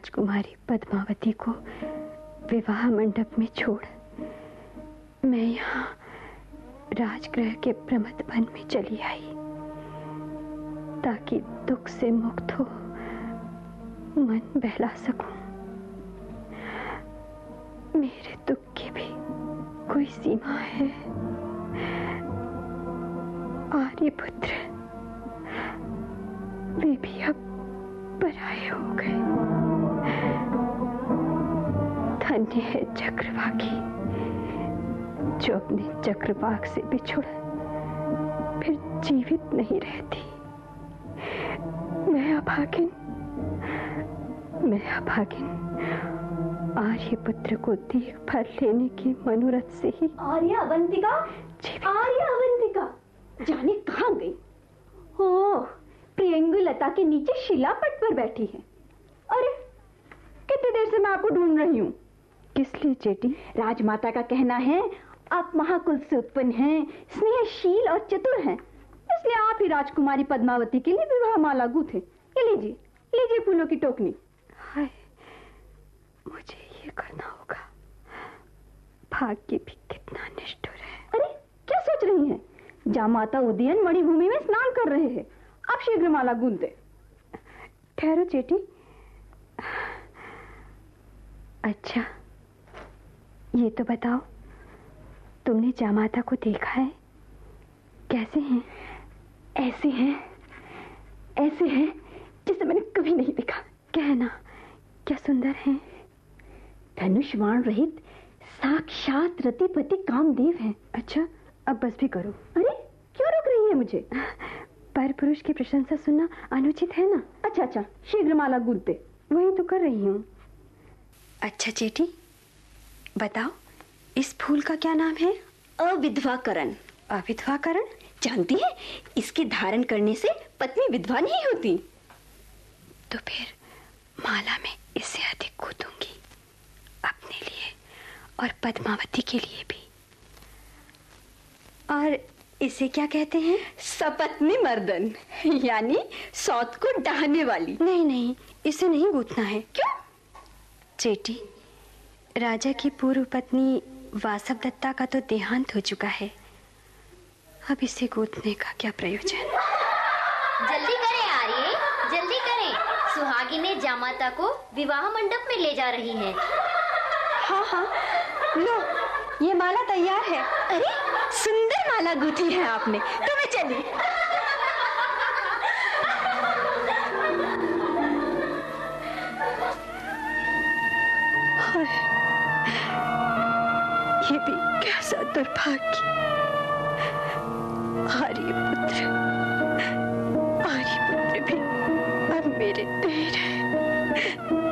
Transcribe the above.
राजकुमारी पद्मावती को विवाह मंडप में छोड़ मैं यहाँ राजगृह के प्रमथ वन में चली आई, ताकि दुख से मुक्त हो मन बहला सकूं। मेरे दुख की भी कोई सीमा है। आर्यपुत्र वे भी अब पराये हो गए। धन्य है चक्रवाकी जो अपने चक्रवाक से बिछुड़ फिर जीवित नहीं रहती। मैं अभागिन आर्यपुत्र को देखभाल लेने के मनोरथ से ही आर्य अवंतिका जाने कहाँ गई? ओह, प्रियंगु लता के नीचे शिलापट पर बैठी है। अरे कितनी देर से मैं आपको ढूंढ रही हूँ। किस लिए चेटी? राजमाता का कहना है आप महाकुल से उत्पन्न हैं, स्नेहशील और चतुर हैं, इसलिए आप ही राजकुमारी पद्मावती के लिए विवाह माला गूंथे। ये लीजिए फूलों की टोकनी। हाय, मुझे ये करना होगा। भाग्य भी कितना निष्ठुर है। अरे क्या सोच रही हैं? जामाता उदयन मणिभूमि में स्नान कर रहे हैं, आप शीघ्र माला गूंथ दे। ठहरो चेटी। अच्छा, ये तो बताओ, तुमने जामाता को देखा है? कैसे हैं? ऐसे हैं जिसे मैंने कभी नहीं देखा। कहना, क्या सुंदर हैं। धनुष्वाण रहित साक्षात रतिपति कामदेव हैं। अच्छा, अब बस भी करो। अरे क्यों रोक रही है मुझे? पर पुरुष की प्रशंसा सुनना अनुचित है ना। अच्छा, शीघ्र माला गूंथ दे। वही तो कर रही हूँ। अच्छा चेटी, बताओ, इस फूल का क्या नाम है? अविधवाकरण। अविधवाकरण? जानती है, इसके धारण करने से पत्नी विधवा नहीं होती। तो फिर माला में इससे अधिक गूंथूंगी, अपने लिए और पद्मावती के लिए भी। और इसे क्या कहते हैं? सपत्नी मर्दन, यानी सौत को डाहने वाली। नहीं, इसे नहीं गूंथना है। क्यों? चेटी, राजा की पूर्व पत्नी वासवदत्ता का तो देहांत हो चुका है, अब इसे गूंथने का क्या प्रयोजन? जल्दी करें आर्य, जल्दी करें। सुहागिनें जामाता को विवाह मंडप में ले जा रही हैं। हाँ, लो ये माला तैयार है। अरे सुंदर माला गूंथी है आपने, तो मैं चली। ये भी कैसा दुर्भाग्य। आर्यपुत्र भी अब मेरे देर है।